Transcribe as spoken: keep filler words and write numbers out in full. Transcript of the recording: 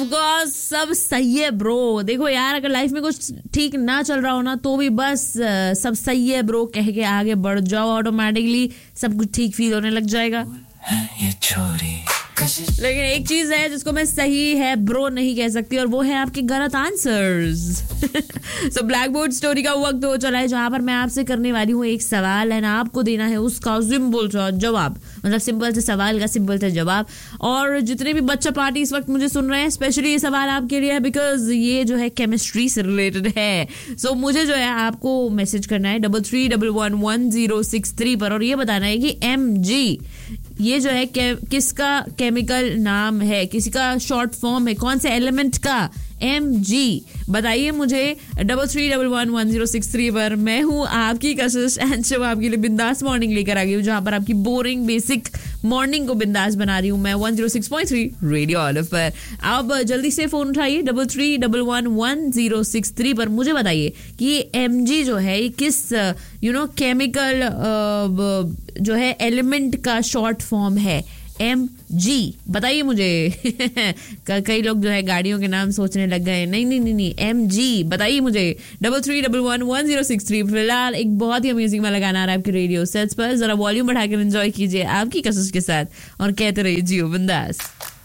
Because सब सही है ब्रो. देखो यार, अगर लाइफ में कुछ ठीक ना चल रहा हो ना तो भी बस uh, सब सही है ब्रो कह के आगे बढ़ जाओ, ऑटोमेटिकली सब कुछ ठीक फील होने लग जाएगा. ये छोरी लेकिन एक चीज है जिसको मैं सही है ब्रो नहीं कह सकती, और वो है आपके गलत answers. So black board story का वक्त हो चला है जहां पर मैं आपसे करने वाली हूँ एक सवाल एंड आपको देना है उसका सिंपल सा जवाब. मतलब सिंपल से सवाल का सिंपल सा जवाब. और जितने भी बच्चा पार्टी इस वक्त मुझे सुन रहे हैं, स्पेशली ये सवाल आपके लिए है बिकॉज ये जो है केमिस्ट्री से रिलेटेड है. सो so, मुझे जो है आपको मैसेज करना है double three double one one zero six three पर और ये बताना है कि एम जी ये जो है के, किसका केमिकल नाम है, किसी का शॉर्ट फॉर्म है, कौन से एलिमेंट का. एम जी बताइए मुझे double three double one one zero six three पर. मैं हूँ आपकी कशिश एंड शो आपके लिए बिंदास मॉर्निंग लेकर आ गई हूँ, जहां पर आपकी बोरिंग बेसिक मॉर्निंग को बिंदास बना रही हूँ मैं one zero six point three radio olive पर. आप जल्दी से फोन उठाइए double three double one one zero six three पर. मुझे बताइए कि एम जी जो है किस यू नो केमिकल जो है एलिमेंट का शॉर्ट फॉर्म है. एम जी बताइए मुझे. कई लोग जो है गाड़ियों के नाम सोचने लग गए. नहीं नहीं नहीं नहीं एम जी बताइए मुझे double three double one one zero six three. फिलहाल एक बहुत ही अमेजिंग वाला गाना आ रहा है आपके रेडियो सेट्स पर. जरा वॉल्यूम बढ़ाकर एंजॉय कीजिए आपकी कशिश के साथ और कहते रहिए जियो बिंदास.